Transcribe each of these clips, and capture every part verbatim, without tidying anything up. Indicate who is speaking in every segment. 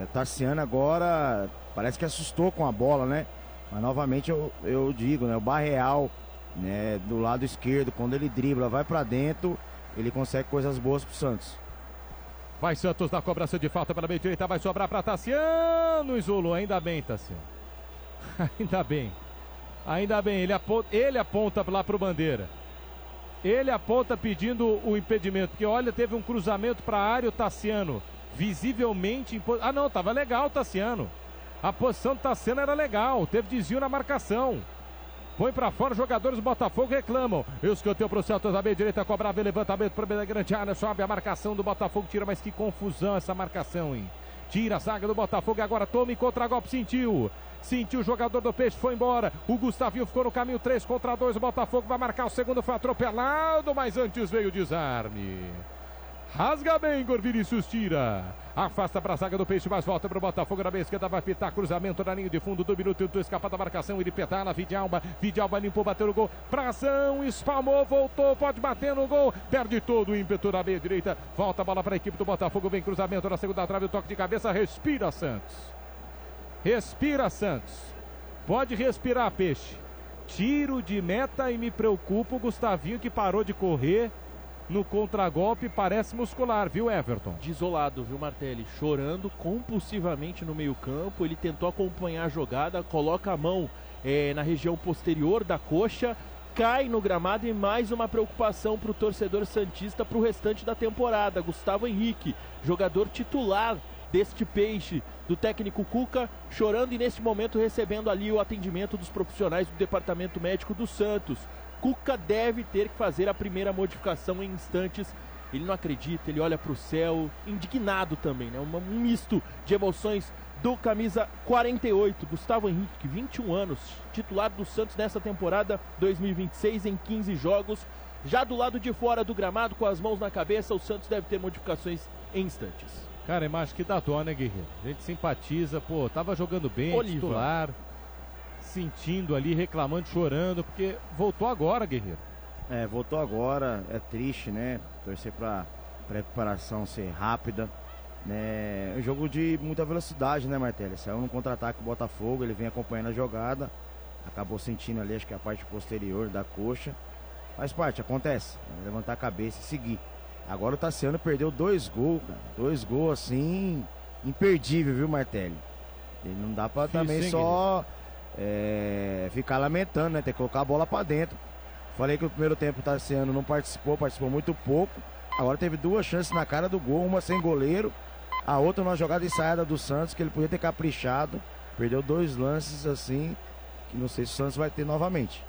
Speaker 1: Tassiano agora parece que assustou com a bola, né? Mas novamente eu, eu digo, né? O Barreal, né? Do lado esquerdo, quando ele dribla, vai pra dentro, ele consegue coisas boas pro Santos.
Speaker 2: Vai Santos na cobrança de falta pela meia direita, vai sobrar para Tassiano. Isolou, ainda bem, Tassiano. Ainda bem. Ainda bem, ele aponta, ele aponta lá pro Bandeira. Ele aponta pedindo o impedimento, porque olha, teve um cruzamento para a área, o Tassiano visivelmente... Impo... Ah não, tava legal o Tassiano. A posição do Tassiano era legal, teve desvio na marcação. Põe pra fora, os jogadores do Botafogo reclamam. Escanteio pro Santos, a meia direita cobrava, levantamento para a grande área, sobe a marcação do Botafogo, tira, mas que confusão essa marcação, hein? Tira a zaga do Botafogo, agora toma em contra-golpe, sentiu. Sentiu o jogador do Peixe, foi embora. O Gustavinho ficou no caminho, três contra dois. O Botafogo vai marcar o segundo, foi atropelado, mas antes veio o desarme. Rasga bem, Igor Vinícius, tira. Afasta para a zaga do Peixe, mas volta para o Botafogo na meia esquerda, vai pitar cruzamento na linha de fundo do minuto, tentou escapar da marcação, ele pedala, Vidalba, Vidalba limpou, bateu no gol, Prazão, espalmou, voltou, pode bater no gol, perde todo o ímpeto na meia direita, volta a bola para a equipe do Botafogo, vem cruzamento na segunda trave, o toque de cabeça, respira Santos. Respira Santos. Pode respirar, Peixe. Tiro de meta e me preocupa o Gustavinho que parou de correr. No contragolpe parece muscular, viu, Everton?
Speaker 3: Desolado, viu, Martelli? Chorando compulsivamente no meio campo. Ele tentou acompanhar a jogada, coloca a mão é, na região posterior da coxa, cai no gramado e mais uma preocupação para o torcedor santista para o restante da temporada. Gustavo Henrique, jogador titular deste Peixe, do técnico Cuca, chorando e neste momento recebendo ali o atendimento dos profissionais do departamento médico do Santos. Cuca deve ter que fazer a primeira modificação em instantes. Ele não acredita, ele olha para o céu, indignado também, né? Um misto de emoções do camisa quarenta e oito, Gustavo Henrique, vinte e um anos, titular do Santos nessa temporada dois mil e vinte e seis em quinze jogos. Já do lado de fora do gramado, com as mãos na cabeça, o Santos deve ter modificações em instantes.
Speaker 2: Cara, imagem que dá dó, né, Guerreiro? A gente simpatiza, pô, tava jogando bem,
Speaker 3: Oliva.
Speaker 2: Titular, sentindo ali, reclamando, chorando, porque voltou agora, Guerreiro.
Speaker 1: É, voltou agora, é triste, né? Torcer pra recuperação ser rápida, né? É um jogo de muita velocidade, né, Martelli? Saiu no contra-ataque o Botafogo, ele vem acompanhando a jogada, acabou sentindo ali, acho que a parte posterior da coxa. Faz parte, acontece, né? Levantar a cabeça e seguir. Agora o Tassiano perdeu dois gols, cara. Dois gols assim, imperdível, viu, Martelli? Ele não dá pra
Speaker 2: Difícil,
Speaker 1: também
Speaker 2: hein,
Speaker 1: só é, ficar lamentando, né? Tem que colocar a bola pra dentro. Falei que no primeiro tempo o Tassiano não participou, participou muito pouco. Agora teve duas chances na cara do gol, uma sem goleiro, a outra numa jogada ensaiada do Santos, que ele podia ter caprichado. Perdeu dois lances assim, que não sei se o Santos vai ter novamente.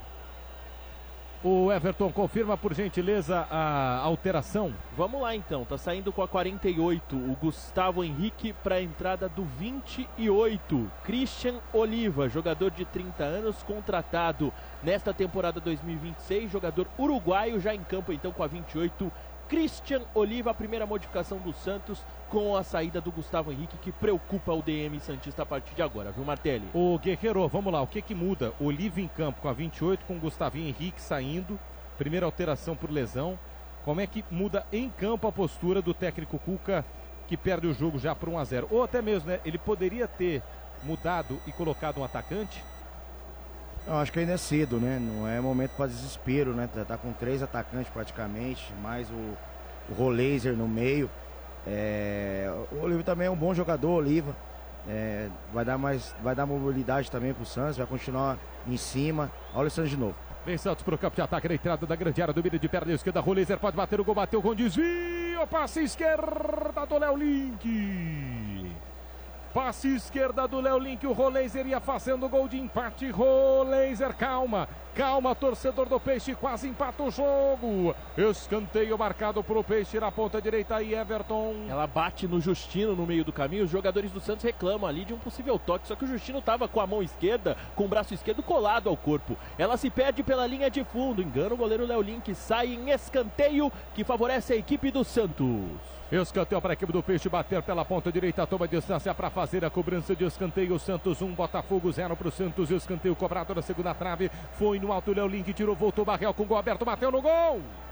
Speaker 2: O Everton confirma, por gentileza, a alteração.
Speaker 3: Vamos lá então, tá saindo com a quarenta e oito o Gustavo Henrique para a entrada do vinte e oito, Christian Oliva, jogador de trinta anos, contratado nesta temporada dois mil e vinte e seis, jogador uruguaio, já em campo então com a vinte e oito, Christian Oliva, a primeira modificação do Santos com a saída do Gustavo Henrique, que preocupa o D M santista a partir de agora, viu, Martelli?
Speaker 2: O Guerreiro, vamos lá, o que que muda? Oliva em campo com a vinte e oito, com o Gustavinho Henrique saindo, primeira alteração por lesão. Como é que muda em campo a postura do técnico Cuca, que perde o jogo já por um a zero? Ou até mesmo, né, ele poderia ter mudado e colocado um atacante?
Speaker 1: Eu acho que ainda é cedo, né? Não é momento para desespero, né? Tá com três atacantes praticamente, mais o, o Roleiser no meio. É, o Oliva também é um bom jogador, Oliva. É, vai dar mais, vai dar mobilidade também pro Santos, vai continuar em cima. Olha o Santos de novo.
Speaker 2: Vem Santos pro campo de ataque na entrada da grande área, domínio de perna esquerda, Roleiser pode bater o gol, bateu com desvio, passe esquerda do Léo Link. Passe esquerda do Léo Link, o Roleiser ia fazendo gol de empate. Roleiser, calma, calma, torcedor do Peixe, quase empata o jogo. Escanteio marcado pro Peixe na ponta direita aí, Everton.
Speaker 3: Ela bate no Justino no meio do caminho, os jogadores do Santos reclamam ali de um possível toque, só que o Justino tava com a mão esquerda, com o braço esquerdo colado ao corpo. Ela se perde pela linha de fundo, engana o goleiro Léo Link, sai em escanteio que favorece a equipe do Santos.
Speaker 2: Escanteio para a equipe do Peixe bater pela ponta direita, toma distância para fazer a cobrança de escanteio. Santos um, Botafogo zero para o Santos. Escanteio cobrado na segunda trave, foi no alto, Léo Link tirou, voltou, Barreal com gol aberto, bateu no gol.